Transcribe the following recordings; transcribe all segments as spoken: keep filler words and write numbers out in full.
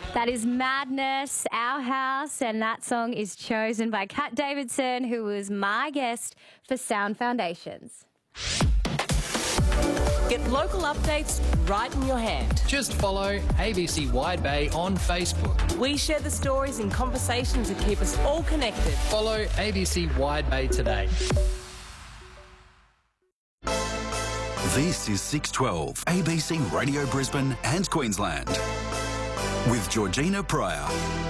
That is Madness, Our House, and that song is chosen by Kat Davidson, who was my guest for Sound Foundations. Get local updates right in your hand. Just follow A B C Wide Bay on Facebook. We share the stories and conversations that keep us all connected. Follow A B C Wide Bay today. This is six twelve, A B C Radio Brisbane and Queensland. With Georgina Pryor.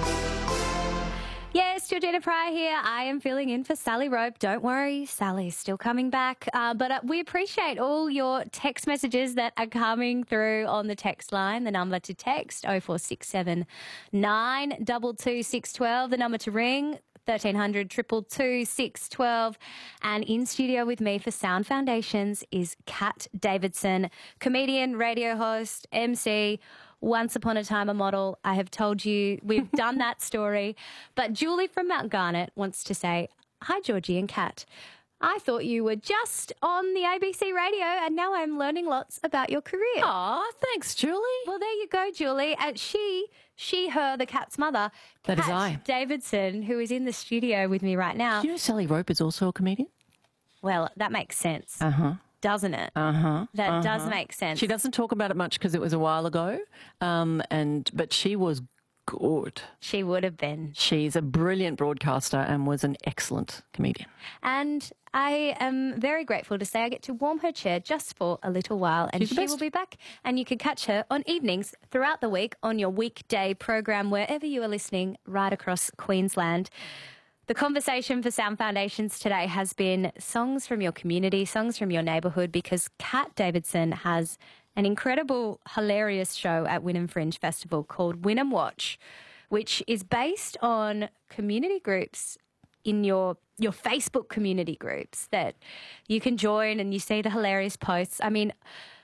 Yes, Georgina Pryor here. I am filling in for Sally Rope. Don't worry, Sally's still coming back. Uh, but uh, we appreciate all your text messages that are coming through on the text line. The number to text, oh four six seven nine two two six one two. The number to ring, thirteen hundred, two two two, six one two. And in studio with me for Sound Foundations is Kat Davidson, comedian, radio host, M C, once upon a time a model. I have told you we've done that story. But Julie from Mount Garnet wants to say, hi, Georgie and Kat. I thought you were just on the A B C radio and now I'm learning lots about your career. Aw, thanks, Julie. Well, there you go, Julie. And she, she, her, the Kat's mother, That Kat is I. Davidson, who is in the studio with me right now. Do you know Sally Rope is also a comedian? Well, that makes sense, Uh-huh. doesn't it? Uh-huh. That uh-huh. does make sense. She doesn't talk about it much because it was a while ago, um, and but she was good. She would have been. She's a brilliant broadcaster and was an excellent comedian. And I am very grateful to say I get to warm her chair just for a little while, and She's the she best. will be back. And you can catch her on evenings throughout the week on your weekday program, wherever you are listening, right across Queensland. The conversation for Sound Foundations today has been songs from your community, songs from your neighbourhood, because Kat Davidson has an incredible, hilarious show at Wynnum Fringe Festival called Wynnum Watch, which is based on community groups in your your Facebook community groups that you can join and you see the hilarious posts. I mean,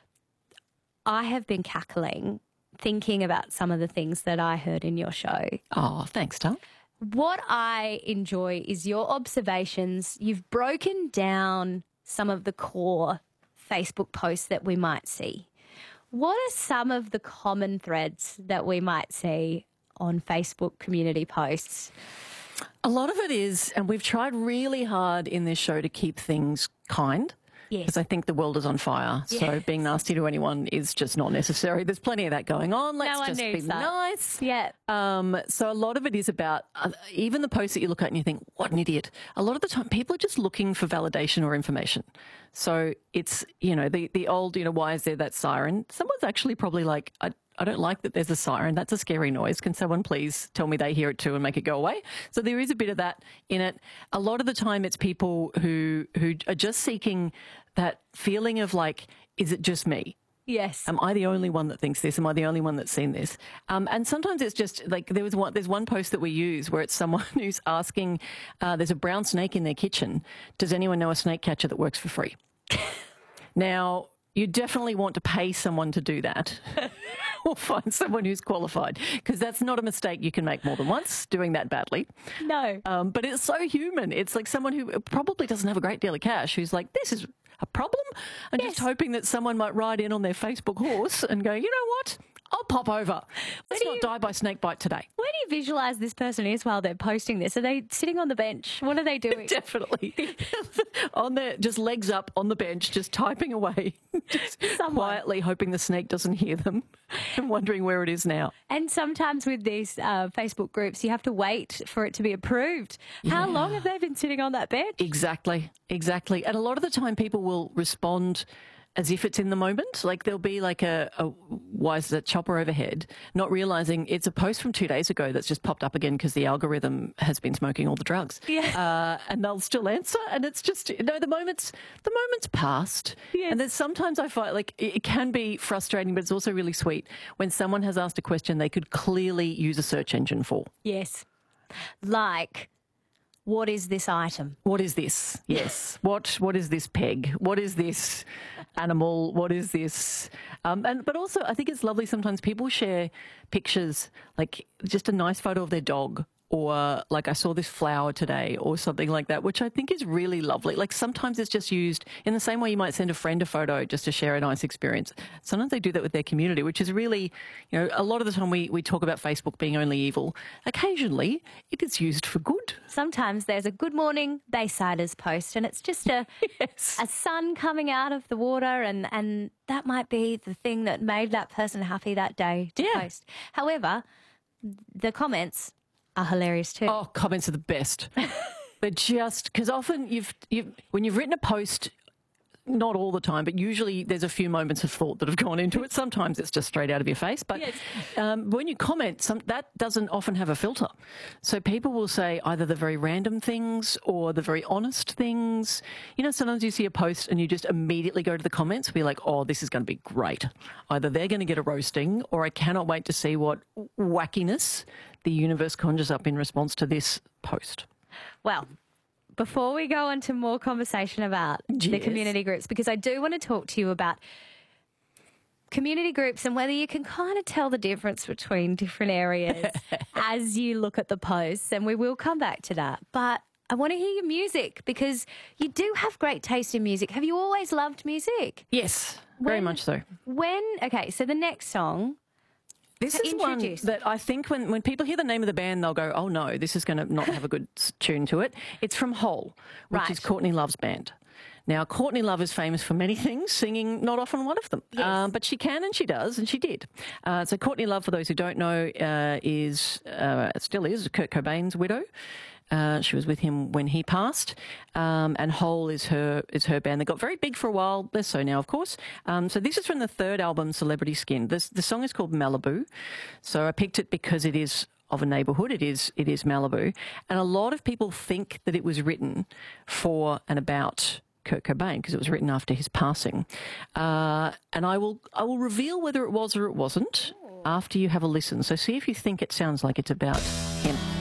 I have been cackling thinking about some of the things that I heard in your show. Oh, thanks, Tom. What I enjoy is your observations. You've broken down some of the core Facebook posts that we might see. What are some of the common threads that we might see on Facebook community posts? A lot of it is, and we've tried really hard in this show to keep things kind. Yes. Because I think the world is on fire. So Yeah. being nasty to anyone is just not necessary. There's plenty of that going on. Let's No one just be needs that. nice. Yeah. Um, so a lot of it is about, uh, even the posts that you look at and you think, what an idiot. A lot of the time people are just looking for validation or information. So it's, you know, the, the old, you know, why is there that siren? Someone's actually probably like, I, I don't like that there's a siren. That's a scary noise. Can someone please tell me they hear it too and make it go away? So there is a bit of that in it. A lot of the time it's people who, who are just seeking that feeling of like, is it just me? Yes. Am I the only one that thinks this? Am I the only one that's seen this? Um, and sometimes it's just like there was one. There's one post that we use where it's someone who's asking. Uh, there's a brown snake in their kitchen. Does anyone know a snake catcher that works for free? Now you definitely want to pay someone to do that, or find someone who's qualified, because that's not a mistake you can make more than once doing that badly. No. Um, but it's so human. It's like someone who probably doesn't have a great deal of cash who's like, this is a problem. And Yes. just hoping that someone might ride in on their Facebook horse and go, you know what? I'll pop over. Let's do not you- die by snake bite today. Where do you visualise this person is while they're posting this? Are they sitting on the bench? What are they doing? Definitely. on their, just legs up on the bench, just typing away, just Someone. quietly hoping the snake doesn't hear them and wondering where it is now. And sometimes with these uh, Facebook groups, you have to wait for it to be approved. How Yeah. long have they been sitting on that bench? Exactly, exactly. And a lot of the time people will respond as if it's in the moment. Like there'll be like a, a why is that chopper overhead, not realising it's a post from two days ago that's just popped up again because the algorithm has been smoking all the drugs. Yeah. Uh, and they'll still answer. And it's just, you know, the moment's, the moment's passed. Yes. And then sometimes I find like it, it can be frustrating, but it's also really sweet when someone has asked a question they could clearly use a search engine for. Yes. Like, what is this item? What is this? Yes. What What is this peg? What is this animal? What is this? Um, and but also, I think it's lovely. Sometimes people share pictures, like just a nice photo of their dog or like I saw this flower today or something like that, which I think is really lovely. Like sometimes it's just used in the same way you might send a friend a photo just to share a nice experience. Sometimes they do that with their community, which is really, you know, a lot of the time we, we talk about Facebook being only evil. Occasionally it is used for good. Sometimes there's a Good Morning Baysiders post and it's just a, Yes. a sun coming out of the water and, and that might be the thing that made that person happy that day to Yeah. post. However, the comments are hilarious too. Oh, comments are the best. They're just because often you've, you've when you've written a post, not all the time, but usually there's a few moments of thought that have gone into it. Sometimes it's just straight out of your face. But Yes. um, when you comment, some, that doesn't often have a filter. So people will say either the very random things or the very honest things. You know, sometimes you see a post and you just immediately go to the comments and be like, oh, this is going to be great. Either they're going to get a roasting or I cannot wait to see what wackiness the universe conjures up in response to this post. Well, before we go on to more conversation about the Yes. community groups, because I do want to talk to you about community groups and whether you can kind of tell the difference between different areas as you look at the posts, and we will come back to that. But I want to hear your music because you do have great taste in music. Have you always loved music? Yes, very When- much so. When, okay, so the next song, This So is one introduce. that I think when, when people hear the name of the band, they'll go, oh, no, this is going to not have a good s- tune to it. It's from Hole, which Right. is Courtney Love's band. Now, Courtney Love is famous for many things, singing not often one of them. Um, but she can and she does, and she did. Uh, so Courtney Love, for those who don't know, uh, is uh, still is Kurt Cobain's widow. Uh, she was with him when he passed, um, and Hole is her is her band. They got very big for a while, less so now, of course. Um, so this is from the third album, Celebrity Skin. This the song is called Malibu. So I picked it because it is of a neighbourhood. It is it is Malibu, and a lot of people think that it was written for and about Kurt Cobain because it was written after his passing. Uh, and I will I will reveal whether it was or it wasn't after you have a listen. So see if you think it sounds like it's about him.